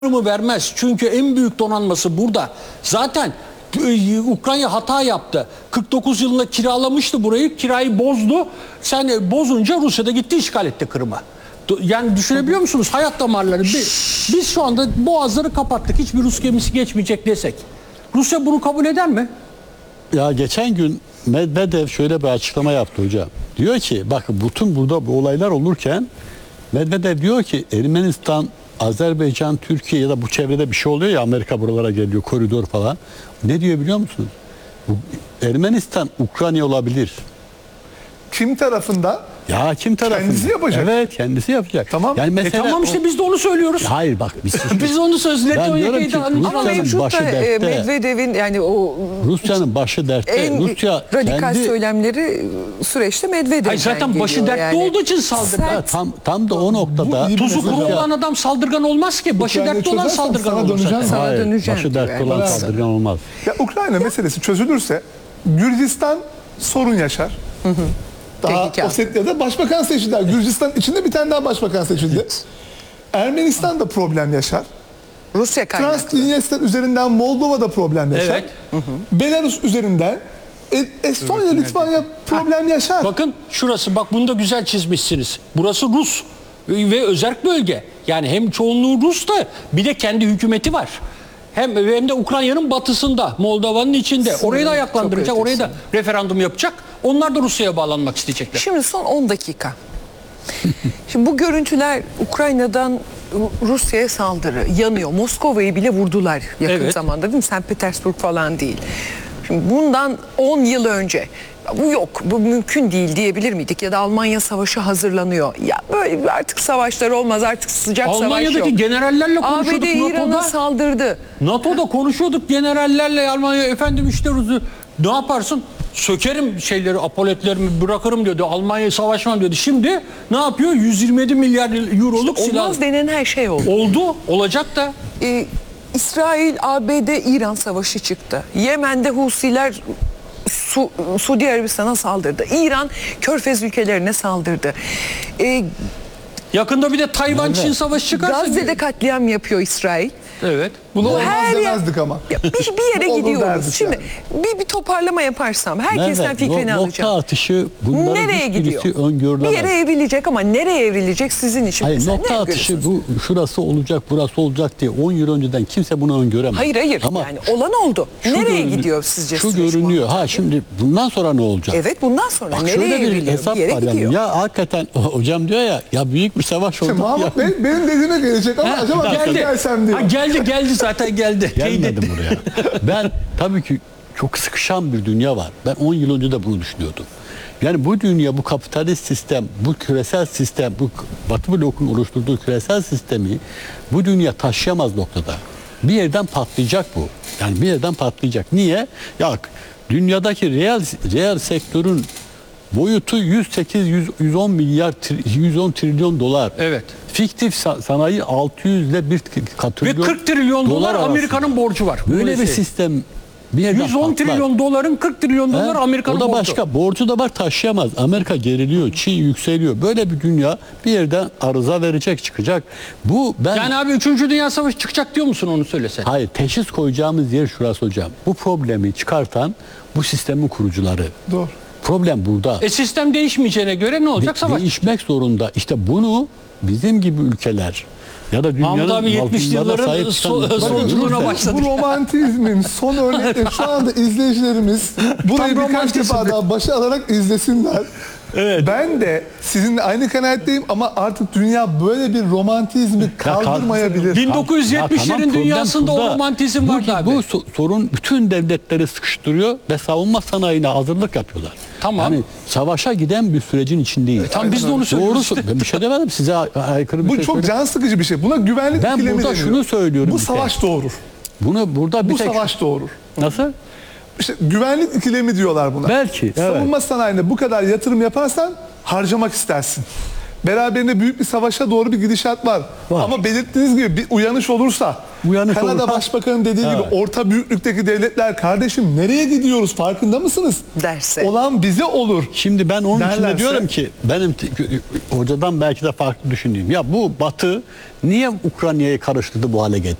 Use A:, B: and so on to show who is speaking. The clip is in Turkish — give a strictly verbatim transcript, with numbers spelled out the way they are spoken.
A: mı vermez. Çünkü en büyük donanması burada. Zaten Ukrayna hata yaptı. kırk dokuz yılında kiralamıştı burayı. Kirayı bozdu. Sen bozunca Rusya'da gitti, işgal etti Kırım'ı. Yani düşünebiliyor musunuz? Hayat damarları. Biz şu anda boğazları kapattık. Hiçbir Rus gemisi geçmeyecek desek. Rusya bunu kabul eder mi?
B: Ya geçen gün Medvedev şöyle bir açıklama yaptı hocam. Diyor ki bakın bütün burada bu olaylar olurken Medvedev diyor ki Ermenistan, Azerbaycan, Türkiye ya da bu çevrede bir şey oluyor ya, Amerika buralara geliyor, koridor falan. Ne diyor biliyor musunuz? Bu, Ermenistan Ukrayna olabilir.
C: Kim tarafında?
B: Ya kim tarafında?
C: Kendisi yapacak.
B: Evet, kendisi yapacak.
C: Tamam.
B: Yani mesela
A: E tamam işte
B: o...
A: biz de onu söylüyoruz.
B: Hayır bak biz
A: biz onu söz Letonya'yı da
D: ama mevcut da e, Medvedev'in yani o
B: Rusya'nın başı dertte.
D: en
B: Rusya
D: radikal
B: kendi...
D: söylemleri süreçte Medvedev'den
A: Hayır, zaten başı dertte
D: yani.
A: olduğu için saldırgan.
D: Sert.
B: Tam tam da o noktada
C: Bu-
A: Tuzu kuru
B: Rusya-
A: olan adam saldırgan olmaz ki. Başı
C: Ukrayna
A: dertte olan
C: çözersen
A: saldırgan
C: sana
A: olur
C: döneceğim.
A: zaten.
D: Sana
B: Hayır,
D: döneceğim
B: başı
D: diyor
B: dertte
D: yani.
B: olan
C: Evet.
B: saldırgan olmaz.
C: Ya Ukrayna meselesi çözülürse Gürcistan sorun yaşar. Hı hı. Daha
D: Tehlike.
C: Ossetya'da başbakan seçildiler. Gürcistan içinde bir tane daha başbakan seçildi. Ermenistan da problem yaşar.
D: Rusya kaynaklı.
C: Transdniester üzerinden Moldova da problem yaşar.
A: Evet.
C: Belarus üzerinden E- Estonya, Litvanya problem yaşar.
A: Bakın şurası, bak bunu da güzel çizmişsiniz. Burası Rus ve özerk bölge. Yani hem çoğunluğu Rus da bir de kendi hükümeti var. Hem, hem de Ukrayna'nın batısında, Moldova'nın içinde. Orayı da ayaklandıracak,
D: çok
A: orayı da referandum yapacak. Onlar da Rusya'ya bağlanmak isteyecekler.
D: Şimdi son on dakika. Şimdi bu görüntüler Ukrayna'dan Rusya'ya saldırı yanıyor. Moskova'yı bile vurdular yakın
A: Evet.
D: zamanda, değil mi? Sankt Petersburg falan değil. Şimdi bundan on yıl önce bu yok, bu mümkün değil diyebilir miydik? Ya da Almanya savaşı hazırlanıyor. Ya böyle artık savaşlar olmaz, artık sıcak savaş yok.
A: Almanya'daki generallerle
D: A
A: konuşuyorduk
D: B D İran'a
A: NATO'da.
D: saldırdı.
A: NATO'da konuşuyorduk generallerle, Almanya efendim işte Rus'u ne yaparsın? Sökerim şeyleri, apoletlerimi bırakırım diyordu. Almanya'ya savaşmam diyordu. Şimdi ne yapıyor? yüz yirmi yedi milyar euroluk silah.
D: Olmaz denen her şey oldu.
A: Oldu, olacak da.
D: Ee, İsrail, A B D, İran savaşı çıktı. Yemen'de Husiler Su, Suudi Arabistan'a saldırdı. İran Körfez ülkelerine saldırdı. Ee,
A: Yakında bir de Tayvan-Çin savaşı çıkarsa.
D: Gazze'de katliam yapıyor İsrail.
A: Evet.
C: Bunu olmaz
D: her yer-
C: demezdik ama.
D: Ya bir, bir yere
C: Olur
D: gidiyoruz.
C: derdik
D: Şimdi
C: yani.
D: bir, bir toparlama yaparsam herkesten
B: Nerede?
D: fikrini
B: No-
D: alacağım.
B: Nokta atışı bunların
D: Nereye gidiyor?
B: hiçbirisi
D: Bir
B: öngörülemez.
D: yere evrilecek ama nereye evrilecek sizin için?
B: Hayır,
D: mesela?
B: nokta
D: Ne
B: atışı
D: görüyorsunuz?
B: bu şurası olacak, burası olacak diye on yıl önceden kimse bunu öngöremez.
D: Hayır hayır,
B: Ama
D: yani olan oldu.
B: şu
D: Nereye
B: görünü-
D: gidiyor sizce?
B: Şu
D: süreç
B: görünüyor.
D: Muhammed
B: Ha
D: abi?
B: şimdi bundan sonra ne olacak?
D: Evet, bundan sonra
B: Bak
D: nereye
B: şöyle bir
D: evriliyor?
B: hesap
D: Bir yere
B: var yani.
D: gidiyor.
B: Ya hakikaten hocam diyor ya ya büyük bir savaş oldu.
C: Şimdi Mahmut
B: ya.
C: Bey benim dediğime gelecek ama
A: Ha,
C: acaba ben
A: geldi.
C: gelsem diyor.
A: Ha, geldi geldi zaten geldi.
B: Gelmedim buraya. Ben tabii ki çok sıkışan bir dünya var. Ben on yıl önce de bunu düşünüyordum. Yani bu dünya, bu kapitalist sistem, bu küresel sistem, bu Batı blokun oluşturduğu küresel sistemi bu dünya taşıyamaz noktada. Bir yerden patlayacak bu. Yani bir yerden patlayacak. Niye? Ya dünyadaki reel reel sektörün boyutu yüz sekiz yüz on milyar yüz on trilyon dolar.
A: Evet.
B: Fiktif sa- sanayi altı yüz ile bir
A: Ve
B: katrilyon
A: kırk trilyon dolar
B: arası.
A: Amerika'nın borcu var.
B: Böyle bir
A: Dolayısıyla
B: sistem bir yerden
A: yüz on
B: patlar.
A: trilyon doların kırk trilyon dolar
B: He?
A: Amerika'nın
B: O da
A: borcu.
B: başka. Borcu da var, taşıyamaz. Amerika geriliyor, Çin yükseliyor. Böyle bir dünya bir yerden arıza verecek, çıkacak. Bu ben
A: Yani abi üçüncü Dünya Savaşı çıkacak diyor musun, onu söylesen.
B: hayır, teşhis koyacağımız yer şurası hocam. Bu problemi çıkartan bu sistemin kurucuları.
C: Doğru.
B: Problem burada.
A: E sistem değişmeyeceğine göre ne olacak?
B: De-
A: Savaş.
B: değişmek zorunda. İşte bunu bizim gibi ülkeler ya da dünyanın
A: Mahmut abi yetmişli
B: altınlarına
A: yılların
B: sahip çıkan
A: so-
B: ülkeler
A: solculuğuna
B: görürse-
A: başladı.
C: Bu romantizmin son örnekleri şu anda izleyicilerimiz burayı
A: Tam
C: birkaç
A: romantizm.
C: defa daha başa alarak izlesinler. Evet. Ben de sizinle aynı kanaatteyim ama artık dünya böyle bir romantizmi kaldırmayabilir.
A: bin dokuz yüz yetmişlerin
B: Ya tamam, problem
A: dünyasında o
B: şurada.
A: romantizm
B: bu,
A: vardı abi.
B: Bu so- sorun bütün devletleri sıkıştırıyor ve savunma sanayine hazırlık yapıyorlar.
A: Tamam.
B: Yani savaşa giden bir sürecin içindeyiz.
A: Tam biz de onu söylüyoruz.
B: Doğru. Ben bir şey demedim size ay- aykırı bir
C: Bu
B: şey
C: çok
B: söylemedim.
C: can sıkıcı bir şey. Buna güvenlik
B: Ben
C: ikilemi
B: burada
C: deniyor.
B: şunu söylüyorum
C: Bu
B: bir
C: savaş doğurur.
B: Bunu burada bir
C: Bu
B: tek
C: savaş doğurur.
B: nasıl?
C: İşte güvenlik ikilemi diyorlar buna.
B: Belki, evet.
C: Savunma sanayine bu kadar yatırım yaparsan harcamak istersin. Beraberinde büyük bir savaşa doğru bir gidişat var.
B: Var.
C: Ama belirttiğiniz gibi bir uyanış olursa,
B: Uyanış
C: Kanada
B: olursa-
C: Başbakanı'nın dediği
B: Evet.
C: gibi orta büyüklükteki devletler, kardeşim nereye gidiyoruz farkında mısınız?
D: Derse.
C: Olan bize olur.
B: Şimdi ben onun için de
C: Derlerse-
B: diyorum ki benim t- hocadan belki de farklı düşündüğüm. Ya bu Batı niye Ukrayna'yı karıştırdı bu hale getirdi?